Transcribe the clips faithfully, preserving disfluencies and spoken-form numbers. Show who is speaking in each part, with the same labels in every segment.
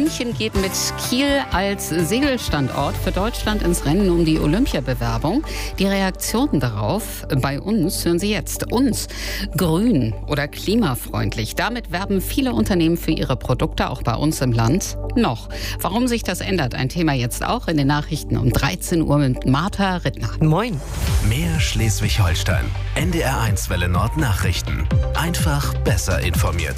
Speaker 1: München geht mit Kiel als Segelstandort für Deutschland ins Rennen um die Olympiabewerbung. Die Reaktionen darauf bei uns hören Sie jetzt. Uns grün oder klimafreundlich. Damit werben viele Unternehmen für ihre Produkte, auch bei uns im Land, noch. Warum sich das ändert, ein Thema jetzt auch in den Nachrichten um dreizehn Uhr mit Martha Rittner.
Speaker 2: Moin.
Speaker 3: Mehr Schleswig-Holstein. N D R eins Welle Nord Nachrichten. Einfach besser informiert.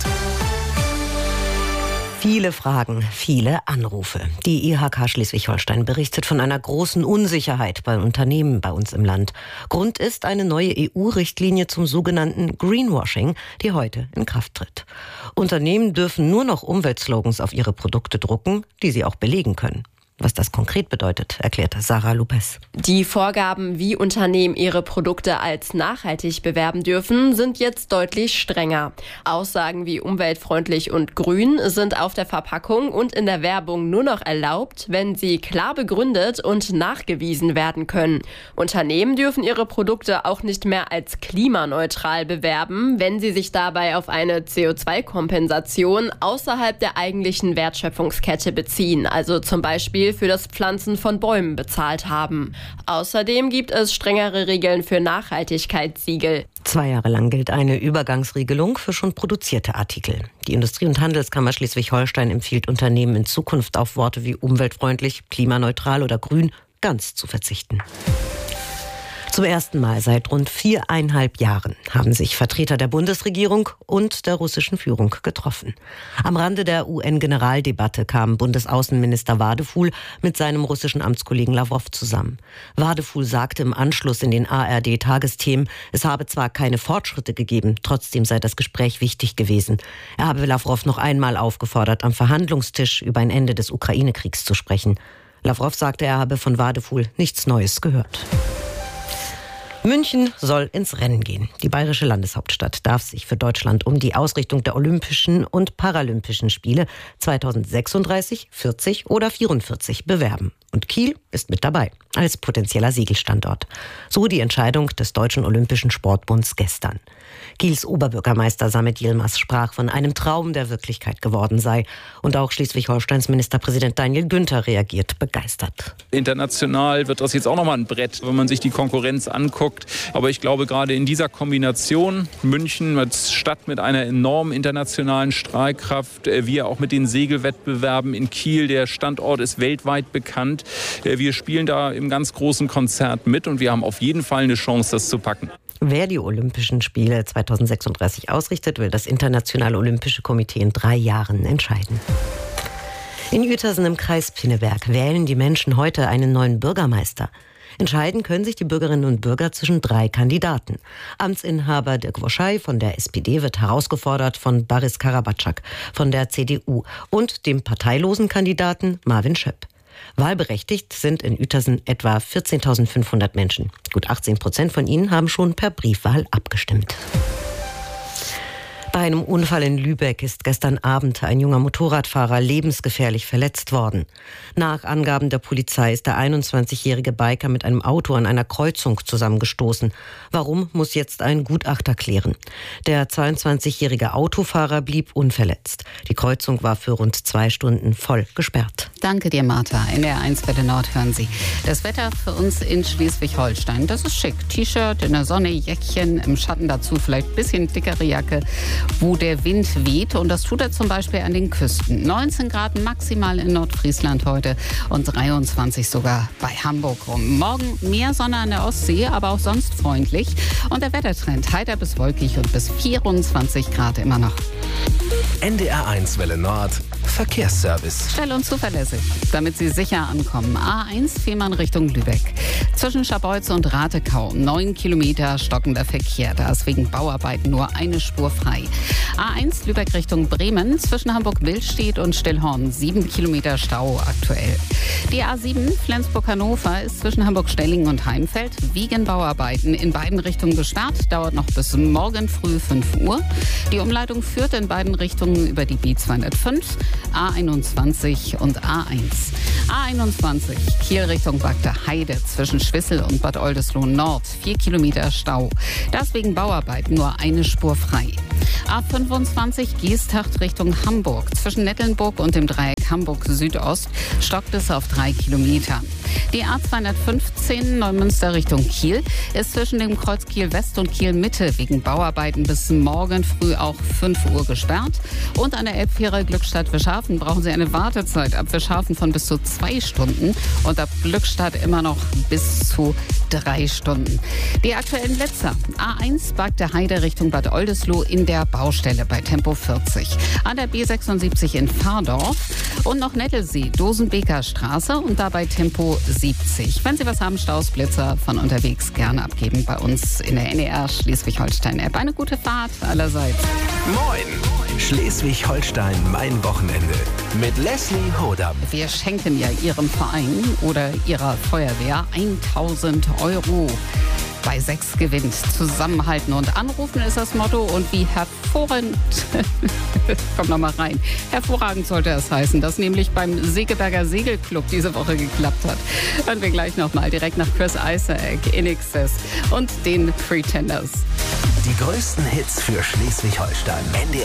Speaker 2: Viele Fragen, viele Anrufe. Die I H K Schleswig-Holstein berichtet von einer großen Unsicherheit bei Unternehmen bei uns im Land. Grund ist eine neue E U-Richtlinie zum sogenannten Greenwashing, die heute in Kraft tritt. Unternehmen dürfen nur noch Umweltslogans auf ihre Produkte drucken, die sie auch belegen können. Was das konkret bedeutet, erklärt Sarah Lopez.
Speaker 4: Die Vorgaben, wie Unternehmen ihre Produkte als nachhaltig bewerben dürfen, sind jetzt deutlich strenger. Aussagen wie umweltfreundlich und grün sind auf der Verpackung und in der Werbung nur noch erlaubt, wenn sie klar begründet und nachgewiesen werden können. Unternehmen dürfen ihre Produkte auch nicht mehr als klimaneutral bewerben, wenn sie sich dabei auf eine C O zwei Kompensation außerhalb der eigentlichen Wertschöpfungskette beziehen, also zum Beispiel für das Pflanzen von Bäumen bezahlt haben. Außerdem gibt es strengere Regeln für Nachhaltigkeitssiegel.
Speaker 2: Zwei Jahre lang gilt eine Übergangsregelung für schon produzierte Artikel. Die Industrie- und Handelskammer Schleswig-Holstein empfiehlt Unternehmen in Zukunft auf Worte wie umweltfreundlich, klimaneutral oder grün ganz zu verzichten. Zum ersten Mal seit rund viereinhalb Jahren haben sich Vertreter der Bundesregierung und der russischen Führung getroffen. Am Rande der U N-Generaldebatte kam Bundesaußenminister Wadefuhl mit seinem russischen Amtskollegen Lawrow zusammen. Wadefuhl sagte im Anschluss in den A R D-Tagesthemen, es habe zwar keine Fortschritte gegeben, trotzdem sei das Gespräch wichtig gewesen. Er habe Lawrow noch einmal aufgefordert, am Verhandlungstisch über ein Ende des Ukraine-Kriegs zu sprechen. Lawrow sagte, er habe von Wadefuhl nichts Neues gehört. München soll ins Rennen gehen. Die bayerische Landeshauptstadt darf sich für Deutschland um die Ausrichtung der Olympischen und Paralympischen Spiele zweitausendsechsunddreißig, vierzig oder vierundvierzig bewerben. Und Kiel ist mit dabei, als potenzieller Segelstandort. So die Entscheidung des Deutschen Olympischen Sportbunds gestern. Kiels Oberbürgermeister Samet Yilmaz sprach von einem Traum, der Wirklichkeit geworden sei. Und auch Schleswig-Holsteins Ministerpräsident Daniel Günther reagiert begeistert.
Speaker 5: International wird das jetzt auch nochmal ein Brett, wenn man sich die Konkurrenz anguckt. Aber ich glaube, gerade in dieser Kombination, München als Stadt mit einer enormen internationalen Strahlkraft, wir auch mit den Segelwettbewerben in Kiel, der Standort ist weltweit bekannt. Wir spielen da im ganz großen Konzert mit und wir haben auf jeden Fall eine Chance, das zu packen.
Speaker 2: Wer die Olympischen Spiele zweitausendsechsunddreißig ausrichtet, will das Internationale Olympische Komitee in drei Jahren entscheiden. In Uetersen im Kreis Pinneberg wählen die Menschen heute einen neuen Bürgermeister. Entscheiden können sich die Bürgerinnen und Bürger zwischen drei Kandidaten. Amtsinhaber Dirk Woschei von der S P D wird herausgefordert von Boris Karabatschak von der C D U und dem parteilosen Kandidaten Marvin Schöpp. Wahlberechtigt sind in Uetersen etwa vierzehntausendfünfhundert Menschen. Gut achtzehn Prozent von ihnen haben schon per Briefwahl abgestimmt. Bei einem Unfall in Lübeck ist gestern Abend ein junger Motorradfahrer lebensgefährlich verletzt worden. Nach Angaben der Polizei ist der einundzwanzigjährige Biker mit einem Auto an einer Kreuzung zusammengestoßen. Warum, muss jetzt ein Gutachter klären. Der zweiundzwanzigjährige Autofahrer blieb unverletzt. Die Kreuzung war für rund zwei Stunden voll gesperrt.
Speaker 1: Danke dir, Martha. In der eins Welle Nord hören Sie. Das Wetter für uns in Schleswig-Holstein, das ist schick. T-Shirt, in der Sonne, Jäckchen, im Schatten dazu vielleicht ein bisschen dickere Jacke, wo der Wind weht. Und das tut er zum Beispiel an den Küsten. neunzehn Grad maximal in Nordfriesland heute und dreiundzwanzig sogar bei Hamburg rum. Morgen mehr Sonne an der Ostsee, aber auch sonst freundlich. Und der Wettertrend heiter bis wolkig und bis vierundzwanzig Grad immer noch.
Speaker 3: N D R eins Welle Nord Verkehrsservice.
Speaker 1: Schnell und zuverlässig, damit Sie sicher ankommen. A eins Fehmarn Richtung Lübeck. Zwischen Scharbeutz und Ratekau neun Kilometer stockender Verkehr. Da ist wegen Bauarbeiten nur eine Spur frei. A eins Lübeck Richtung Bremen. Zwischen Hamburg-Billstedt und Stillhorn sieben Kilometer Stau aktuell. Die A sieben Flensburg-Hannover ist zwischen Hamburg-Stellingen und Heimfeld wegen Bauarbeiten in beiden Richtungen gesperrt. Dauert noch bis morgen früh fünf Uhr. Die Umleitung führt in beiden Richtungen über die B zweihundertfünf, A einundzwanzig und A eins. A einundzwanzig Kiel Richtung Bagda Heide zwischen Schwissel und Bad Oldesloe Nord. vier Kilometer Stau. Das wegen Bauarbeiten nur eine Spur frei. A fünfundzwanzig Geesthacht Richtung Hamburg zwischen Nettelnburg und dem Dreieck Richtung Hamburg Südost stockt es auf drei Kilometer. Die A zweihundertfünfzehn Neumünster Richtung Kiel ist zwischen dem Kreuz Kiel West und Kiel Mitte wegen Bauarbeiten bis morgen früh auch fünf Uhr gesperrt. Und an der Elbfähre Glückstadt-Wischhafen brauchen Sie eine Wartezeit ab Wischhafen von bis zu zwei Stunden und ab Glückstadt immer noch bis zu drei Stunden. Die aktuellen Blitzer. A eins Bagde Heide Richtung Bad Oldesloe in der Baustelle bei Tempo vierzig. An der B sechsundsiebzig in Pfarrdorf und noch Nettelsee, Dosenbeker Straße und dabei Tempo siebzig. Wenn Sie was haben, Staus, Blitzer von unterwegs gerne abgeben bei uns in der N D R Schleswig-Holstein-App. Eine gute Fahrt allerseits.
Speaker 3: Moin! Schleswig-Holstein, mein Wochenende. Mit Leslie Hodam.
Speaker 1: Wir schenken ja Ihrem Verein oder Ihrer Feuerwehr tausend Euro. Bei sechs gewinnt. Zusammenhalten und anrufen ist das Motto. Und wie hervorragend, komm noch mal rein, hervorragend sollte es heißen, dass nämlich beim Segeberger Segelclub diese Woche geklappt hat. Hören wir gleich noch mal direkt nach Chris Isaac, In Excess und den Pretenders.
Speaker 3: Die größten Hits für Schleswig-Holstein. N D R